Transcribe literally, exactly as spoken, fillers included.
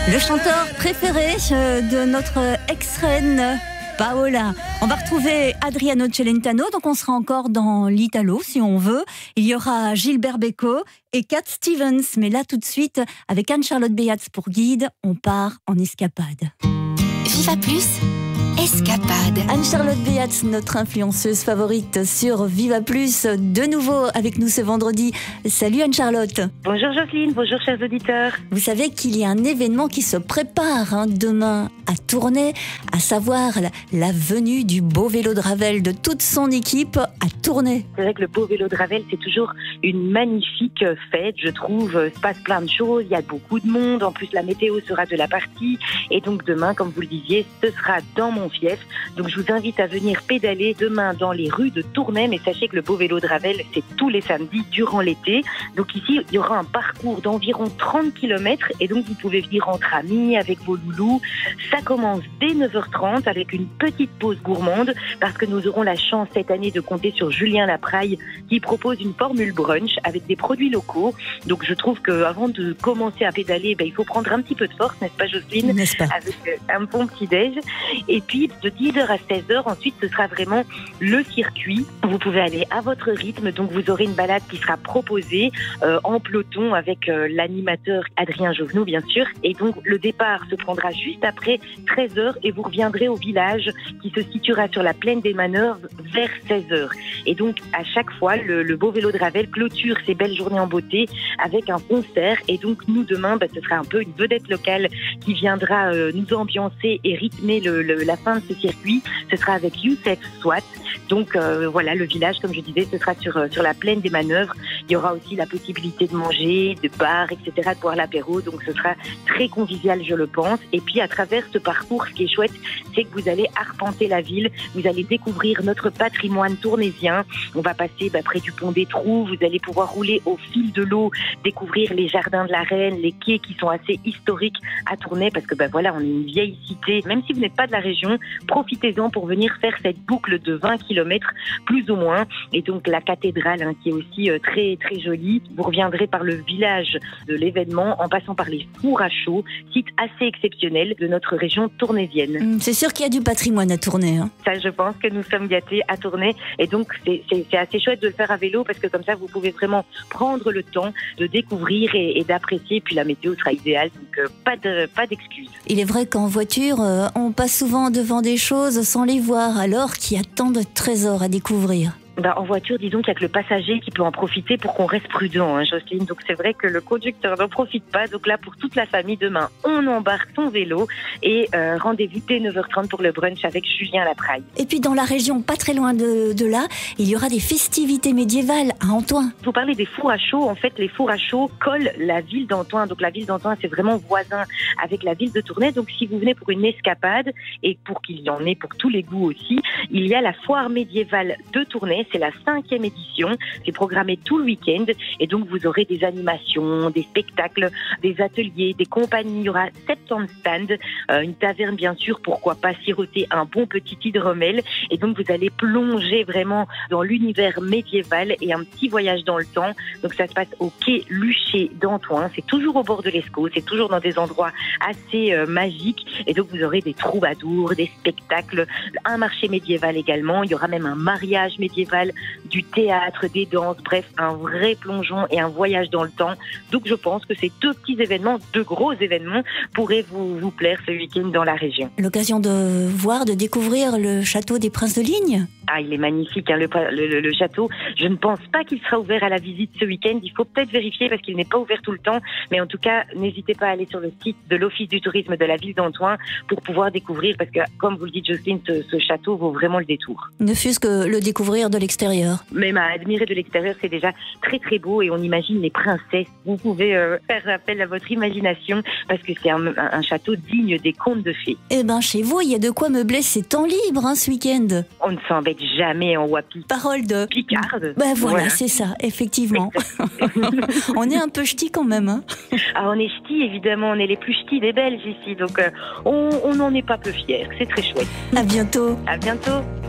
Le chanteur préféré de notre ex-reine Paola. On va retrouver Adriano Celentano, donc on sera encore dans l'Italo si on veut. Il y aura Gilbert Bécaud et Cat Stevens. Mais là tout de suite, avec Anne-Charlotte Beyatz pour guide, on part en escapade. Viva Plus, escapade. Anne-Charlotte Beyatz, notre influenceuse favorite sur Viva Plus, de nouveau avec nous ce vendredi. Salut Anne-Charlotte. Bonjour Jocelyne, bonjour chers auditeurs. Vous savez qu'il y a un événement qui se prépare hein, demain à Tournai, à savoir la, la venue du beau vélo de Ravel de toute son équipe à Tournai. C'est vrai que le beau vélo de Ravel, c'est toujours une magnifique fête, je trouve. Il se passe plein de choses, il y a beaucoup de monde, en plus la météo sera de la partie. Et donc demain, comme vous le disiez, ce sera dans mon fief. Donc je vous invite à venir pédaler demain dans les rues de Tournai, mais sachez que le beau vélo de Ravel, c'est tous les samedis durant l'été. Donc ici, il y aura un parcours d'environ trente kilomètres et donc vous pouvez venir entre amis, avec vos loulous. Ça commence dès neuf heures trente avec une petite pause gourmande parce que nous aurons la chance cette année de compter sur Julien Lapraille qui propose une formule brunch avec des produits locaux. Donc je trouve qu'avant de commencer à pédaler, ben, il faut prendre un petit peu de force, n'est-ce pas Jocelyne? N'est-ce pas? Avec un bon petit-déj. Et puis de dix heures à seize heures, ensuite ce sera vraiment le circuit. Vous pouvez aller à votre rythme, donc vous aurez une balade qui sera proposée euh, en peloton avec euh, l'animateur Adrien Jovenou bien sûr. Et donc le départ se prendra juste après treize heures et vous reviendrez au village qui se situera sur la plaine des Manœuvres vers seize heures. Et donc à chaque fois, le, le beau vélo de Ravel clôture ces belles journées en beauté avec un concert. Et donc nous demain, bah, ce sera un peu une vedette locale qui viendra euh, nous ambiancer et rythmer le, le, la fin de ce circuit. Ce sera avec Youssef Swat. Donc euh, voilà, le village, comme je disais, ce sera sur, sur la plaine des Manœuvres. Il y aura aussi la possibilité de manger, de bar, et cetera, de boire l'apéro. Donc ce sera très convivial, je le pense. Et puis à travers ce parcours, ce qui est chouette, c'est que vous allez arpenter la ville. Vous allez découvrir notre patrimoine tournaisien. On va passer bah, près du pont des Trous. Vous allez pouvoir rouler au fil de l'eau, découvrir les jardins de la Reine, les quais qui sont assez historiques à Tournai parce que bah, voilà, on est une vieille cité. Même si vous n'êtes pas de la région, profitez-en pour venir faire cette boucle de vingt kilomètres plus ou moins. Et donc la cathédrale hein, qui est aussi euh, très très jolie. Vous reviendrez par le village de l'événement en passant par les fours à chaud, site assez exceptionnel de notre région tournaisienne. C'est sûr qu'il y a du patrimoine à Tournai. Hein. Ça, je pense que nous sommes gâtés à Tournai. Et donc c'est, c'est, c'est assez chouette de le faire à vélo parce que comme ça vous pouvez vraiment prendre le temps de découvrir et, et d'apprécier. Puis la météo sera idéale, donc euh, pas de pas d'excuses. Il est vrai qu'en voiture, euh, on passe souvent devant des choses sans les voir, alors qu'il y a tant de trésors à découvrir. Ben, en voiture, disons qu'il n'y a que le passager qui peut en profiter pour qu'on reste prudent, hein, Jocelyne. Donc c'est vrai que le conducteur n'en profite pas. Donc là, pour toute la famille, demain, on embarque son vélo et euh, rendez-vous dès neuf heures trente pour le brunch avec Julien Lapraille. Et puis dans la région, pas très loin de, de là, il y aura des festivités médiévales à Antoing. Vous parlez des fours à chaud. En fait, les fours à chaud collent la ville d'Antoing. Donc la ville d'Antoing, c'est vraiment voisin avec la ville de Tournai. Donc si vous venez pour une escapade et pour qu'il y en ait pour tous les goûts aussi, il y a la foire médiévale de Tournai. C'est la cinquième édition, c'est programmé tout le week-end et donc vous aurez des animations, des spectacles, des ateliers, des compagnies, il y aura soixante-dix stands, euh, une taverne bien sûr, pourquoi pas siroter un bon petit hydromel et donc vous allez plonger vraiment dans l'univers médiéval et un petit voyage dans le temps. Donc ça se passe au quai Luché d'Antoing, c'est toujours au bord de l'Escaut, c'est toujours dans des endroits assez euh, magiques et donc vous aurez des troubadours, des spectacles, un marché médiéval également, il y aura même un mariage médiéval, du théâtre, des danses, bref, un vrai plongeon et un voyage dans le temps. Donc je pense que ces deux petits événements, deux gros événements, pourraient vous, vous plaire ce week-end dans la région. L'occasion de voir, de découvrir le château des Princes de Ligne. Ah, il est magnifique, hein, le, le, le château. Je ne pense pas qu'il sera ouvert à la visite ce week-end. Il faut peut-être vérifier parce qu'il n'est pas ouvert tout le temps. Mais en tout cas, n'hésitez pas à aller sur le site de l'Office du tourisme de la ville d'Antoing pour pouvoir découvrir parce que, comme vous le dites, Jocelyne, ce, ce château vaut vraiment le détour. Ne fût-ce que le découvrir de l'extérieur. Même à admirer de l'extérieur, c'est déjà très très beau et on imagine les princesses. Vous pouvez euh, faire appel à votre imagination parce que c'est un, un, un château digne des contes de fées. Eh ben, chez vous, il y a de quoi meubler ses temps libres hein, ce week-end. On ne s'embête jamais en Wapi. Parole de Picarde. Ben voilà, voilà. C'est ça, effectivement. On est un peu ch'ti quand même. Hein. Ah, on est ch'ti, évidemment. On est les plus ch'tis des Belges ici. Donc, euh, on n'en est pas peu fiers. C'est très chouette. À bientôt. À bientôt.